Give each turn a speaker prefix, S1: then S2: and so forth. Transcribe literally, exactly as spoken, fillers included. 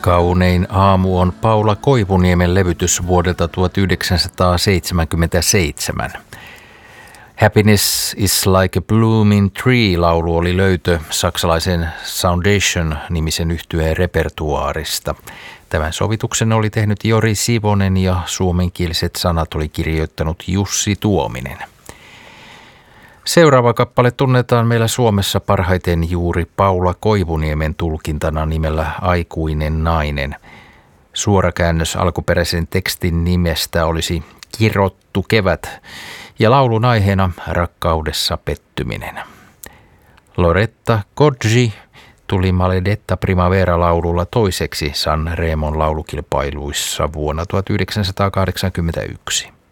S1: Kaunein aamu on Paula Koivuniemen levytys vuodelta tuhatyhdeksänsataaseitsemänkymmentäseitsemän. Happiness is like a blooming tree-laulu oli löytö saksalaisen Soundation-nimisen yhtyeen repertuaarista. Tämän sovituksen oli tehnyt Jori Sivonen ja suomenkieliset sanat oli kirjoittanut Jussi Tuominen. Seuraava kappale tunnetaan meillä Suomessa parhaiten juuri Paula Koivuniemen tulkintana nimellä Aikuinen nainen. Suora käännös alkuperäisen tekstin nimestä olisi Kirottu kevät ja laulun aiheena rakkaudessa pettyminen. Loretta Goggi tuli Maledetta Primavera-laululla toiseksi San Remon laulukilpailuissa vuonna tuhatyhdeksänsataakahdeksankymmentäyksi.